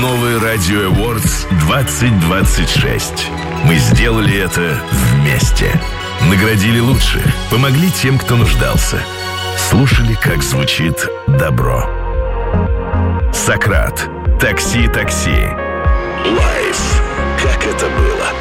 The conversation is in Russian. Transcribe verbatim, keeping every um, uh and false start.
Новый Радио Awards двадцать двадцать шесть. Мы сделали это вместе. Наградили лучших, помогли тем, кто нуждался. Слушали, как звучит добро. Сократ. Такси, такси. Лайф. Как это было?